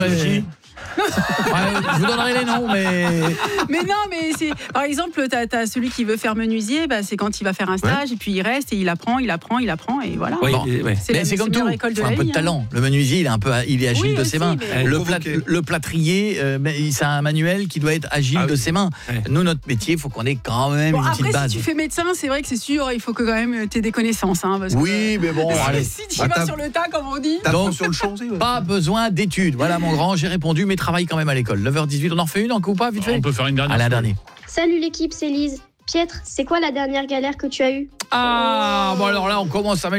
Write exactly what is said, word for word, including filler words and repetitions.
Ouais. Ouais, je vous donnerai les noms, mais... Mais non, mais c'est... Par exemple, t'as, t'as celui qui veut faire menuisier, bah, c'est quand il va faire un stage, ouais. et puis il reste, et il apprend, il apprend, il apprend, et voilà. Oui, bon. ouais. C'est, mais la, c'est comme tout, il faut un peu de vie, talent. Hein. Le menuisier, il est, un peu, il est agile oui, de aussi, ses mains. Mais... Le, plat, le plâtrier, euh, c'est un manuel qui doit être agile ah, de oui. ses mains. Ouais. Nous, notre métier, il faut qu'on ait quand même bon, une petite après, base. Si tu fais médecin, c'est vrai que c'est sûr, il faut que quand même tu aies des connaissances. Hein, parce oui, que, mais bon... allez. Si tu y vas sur le tas, comme on dit... Donc, sur le champ, pas besoin d'études. Voilà, mon grand, j'ai répondu, mais travaille quand même à l'école. neuf heures dix-huit, on en refait une encore ou pas, vite fait? On peut faire une dernière. Allez, un dernier. Salut l'équipe, c'est Lise. Pietre, c'est quoi la dernière galère que tu as eue? Ah, bon alors là, on commence à mettre